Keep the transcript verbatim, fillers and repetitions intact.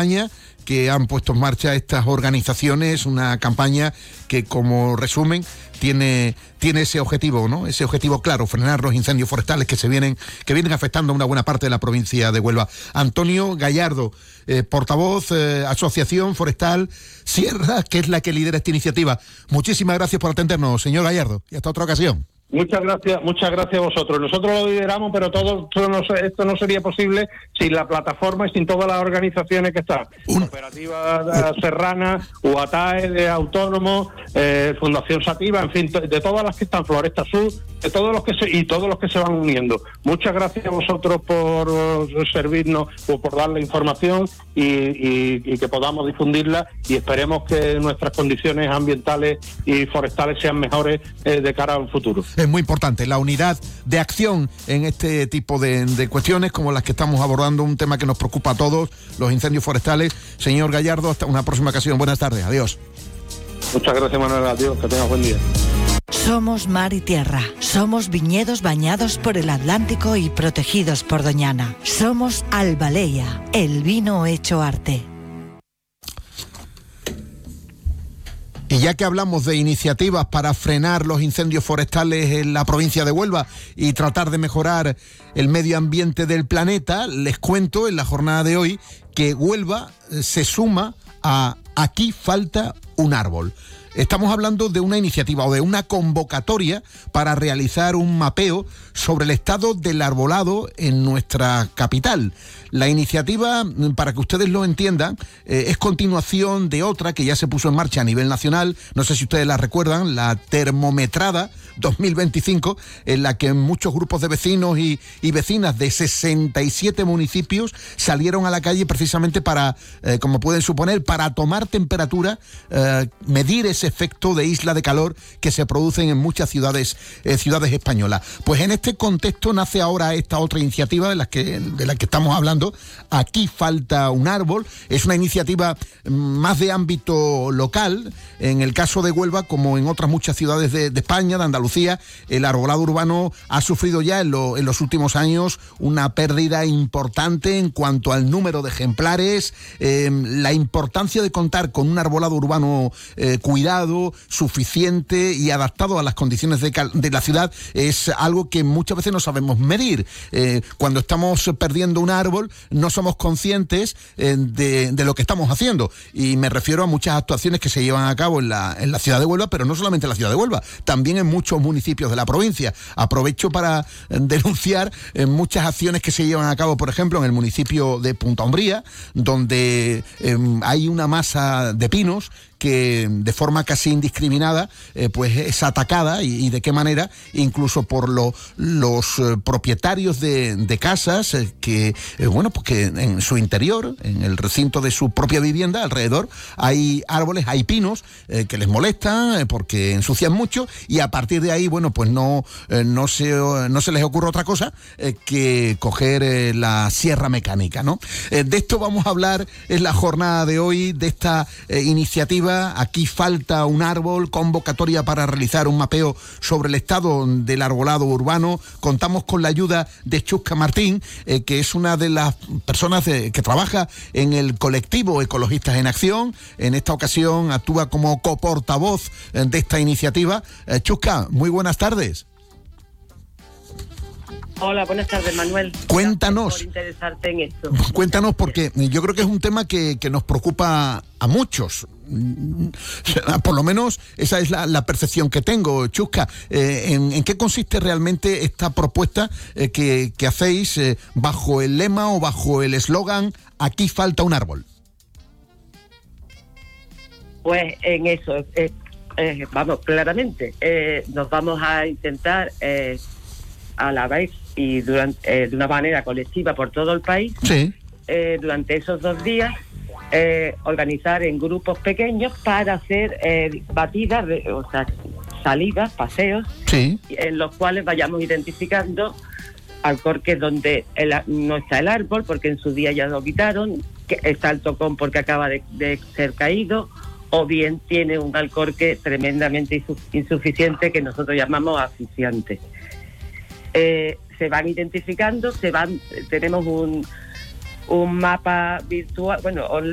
campaña que han puesto en marcha estas organizaciones, una campaña que, como resumen, tiene, tiene ese objetivo, ¿no? Ese objetivo claro, frenar los incendios forestales que se vienen, que vienen afectando a una buena parte de la provincia de Huelva. Antonio Gallardo, eh, portavoz, eh, Asociación Forestal Sierra, que es la que lidera esta iniciativa. Muchísimas gracias por atendernos, señor Gallardo, y hasta otra ocasión. Muchas gracias, muchas gracias a vosotros. Nosotros lo lideramos, pero todo esto no, esto no sería posible sin la plataforma y sin todas las organizaciones que están. Un... Cooperativa Serrana, U A T A E de Autónomos, eh, Fundación Sativa, en fin, de todas las que están, Floresta Sur, de todos los que se, y todos los que se van uniendo. Muchas gracias a vosotros por servirnos, por, por dar la información y, y, y que podamos difundirla, y esperemos que nuestras condiciones ambientales y forestales sean mejores eh, de cara al futuro. Es muy importante la unidad de acción en este tipo de, de cuestiones como las que estamos abordando, un tema que nos preocupa a todos, los incendios forestales. Señor Gallardo, hasta una próxima ocasión. Buenas tardes, adiós. Muchas gracias, Manuel, adiós, que tengas buen día. Somos mar y tierra, somos viñedos bañados por el Atlántico y protegidos por Doñana. Somos Albaleya, el vino hecho arte. Y ya que hablamos de iniciativas para frenar los incendios forestales en la provincia de Huelva y tratar de mejorar el medio ambiente del planeta, les cuento en la jornada de hoy que Huelva se suma a Aquí falta un árbol. Estamos hablando de una iniciativa o de una convocatoria para realizar un mapeo sobre el estado del arbolado en nuestra capital. La iniciativa, para que ustedes lo entiendan, eh, es continuación de otra que ya se puso en marcha a nivel nacional. No sé si ustedes la recuerdan, la Termometrada dos mil veinticinco, en la que muchos grupos de vecinos y, y vecinas de sesenta y siete municipios salieron a la calle precisamente para, eh, como pueden suponer, para tomar temperatura, eh, medir ese efecto de isla de calor que se producen en muchas ciudades eh, ciudades españolas. Pues en este contexto nace ahora esta otra iniciativa de la que, de la que estamos hablando. Aquí falta un árbol. Es una iniciativa más de ámbito local. En el caso de Huelva, como en otras muchas ciudades de, de España, de Andalucía, el arbolado urbano ha sufrido ya en, lo, en los últimos años una pérdida importante en cuanto al número de ejemplares, eh, la importancia de contar con un arbolado urbano eh, cuidado, suficiente y adaptado a las condiciones de, cal- de la ciudad es algo que muchas veces no sabemos medir. Eh, cuando estamos perdiendo un árbol no somos conscientes eh, de, de lo que estamos haciendo, y me refiero a muchas actuaciones que se llevan a cabo en la, en la ciudad de Huelva, pero no solamente en la ciudad de Huelva, también en muchos municipios de la provincia. Aprovecho para eh, denunciar eh, muchas acciones que se llevan a cabo, por ejemplo, en el municipio de Punta Umbría, donde eh, hay una masa de pinos que de forma casi indiscriminada eh, pues es atacada, y, y de qué manera, incluso por lo, los eh, propietarios de, de casas eh, que, eh, bueno, pues que en su interior, en el recinto de su propia vivienda, alrededor, hay árboles, hay pinos eh, que les molestan eh, porque ensucian mucho, y a partir de ahí, bueno, pues no, eh, no, se, no se les ocurre otra cosa eh, que coger eh, la sierra mecánica, ¿no? Eh, de esto vamos a hablar en la jornada de hoy, de esta eh, iniciativa. Aquí falta un árbol, convocatoria para realizar un mapeo sobre el estado del arbolado urbano. Contamos con la ayuda de Chusca Martín, eh, que es una de las personas de, que trabaja en el colectivo Ecologistas en Acción. En esta ocasión actúa como coportavoz eh, de esta iniciativa. Eh, Chusca, muy buenas tardes. Hola, buenas tardes, Manuel. Cuéntanos. Gracias por interesarte en esto. Cuéntanos, porque yo creo que es un tema que, que nos preocupa a muchos. Por lo menos esa es la, la percepción que tengo, Chusca. Eh, ¿en, ¿En qué consiste realmente esta propuesta eh, que, que hacéis eh, bajo el lema o bajo el eslogan Aquí falta un árbol? Pues en eso, eh, eh, vamos, claramente, eh, nos vamos a intentar eh, a la vez y durante, eh, de una manera colectiva por todo el país, sí. eh, durante esos dos días, eh, organizar en grupos pequeños para hacer eh, batidas, de, o sea, salidas, paseos, sí. en los cuales vayamos identificando alcorques donde el, no está el árbol, porque en su día ya lo quitaron, que está el tocón porque acaba de, de ser caído, o bien tiene un alcorque tremendamente insuficiente que nosotros llamamos asfixiante. Eh, se van identificando, se van, tenemos un, un mapa virtual, bueno,